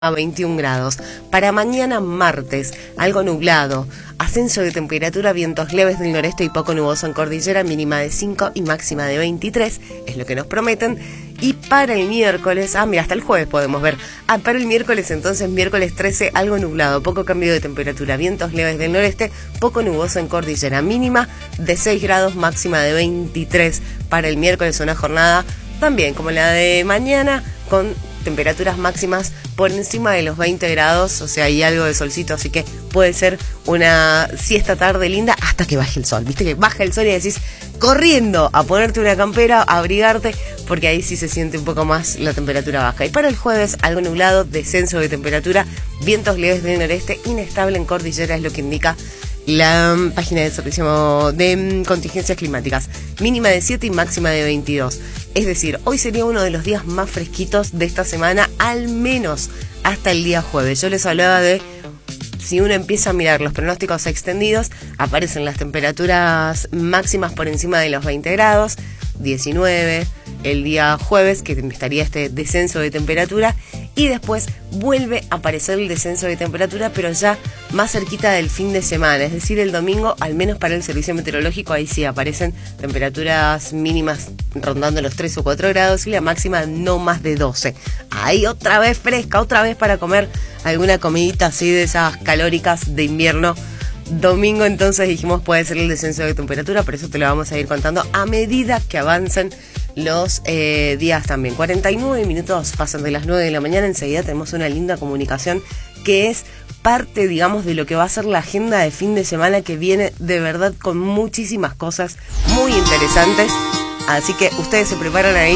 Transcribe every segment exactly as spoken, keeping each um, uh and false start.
a veintiún grados. Para mañana martes, algo nublado, ascenso de temperatura, vientos leves del noreste y poco nuboso en cordillera, mínima de cinco y máxima de veintitrés, es lo que nos prometen. Y para el miércoles, ah mira, hasta el jueves podemos ver, ah, para el miércoles entonces, miércoles trece, algo nublado, poco cambio de temperatura, vientos leves del noreste, poco nuboso en cordillera, mínima de seis grados, máxima de veintitrés. Para el miércoles una jornada también como la de mañana, con temperaturas máximas por encima de los veinte grados, o sea, hay algo de solcito, así que puede ser una siesta tarde linda hasta que baje el sol. Viste que baja el sol y decís, corriendo a ponerte una campera, a abrigarte, porque ahí sí se siente un poco más la temperatura baja. Y para el jueves, algo nublado, descenso de temperatura, vientos leves del noreste, inestable en cordillera, es lo que indica la página de servicio de contingencias climáticas. Mínima de siete y máxima de veintidós. Es decir, hoy sería uno de los días más fresquitos de esta semana, al menos hasta el día jueves. Yo les hablaba de, si uno empieza a mirar los pronósticos extendidos, aparecen las temperaturas máximas por encima de los veinte grados, diecinueve el día jueves, que estaría este descenso de temperatura, y después vuelve a aparecer el descenso de temperatura, pero ya más cerquita del fin de semana, es decir, el domingo, al menos para el servicio meteorológico, ahí sí aparecen temperaturas mínimas rondando los tres o cuatro grados y la máxima no más de doce. Ahí otra vez fresca, otra vez para comer alguna comidita así de esas calóricas de invierno. Domingo entonces dijimos puede ser el descenso de temperatura, por eso te lo vamos a ir contando a medida que avancen los eh, días también. cuarenta y nueve minutos pasan de las nueve de la mañana, enseguida tenemos una linda comunicación que es parte, digamos, de lo que va a ser la agenda de fin de semana, que viene de verdad con muchísimas cosas muy interesantes, así que ustedes se preparan ahí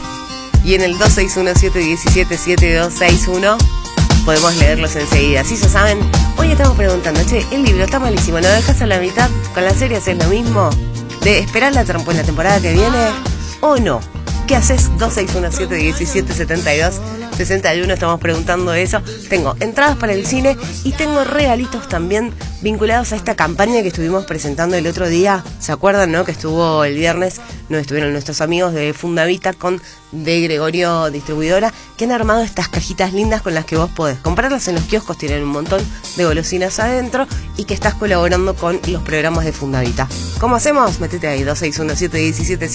y en el dos seis uno, siete uno siete, siete dos seis uno podemos leerlos enseguida. Si ya saben, hoy estamos preguntando, che, el libro está malísimo, ¿lo dejas a la mitad? ¿Con las series es lo mismo? ¿De esperar la, en la temporada que viene o no? ¿Qué haces? dos seis uno, siete uno siete, siete dos seis uno, estamos preguntando eso. Tengo entradas para el cine y tengo regalitos también vinculados a esta campaña que estuvimos presentando el otro día. ¿Se acuerdan, no? Que estuvo el viernes, no estuvieron nuestros amigos de Fundavita con De Gregorio Distribuidora, que han armado estas cajitas lindas con las que vos podés comprarlas en los kioscos, tienen un montón de golosinas adentro, y que estás colaborando con los programas de Fundavita. ¿Cómo hacemos? Métete ahí, dos seis uno, siete uno siete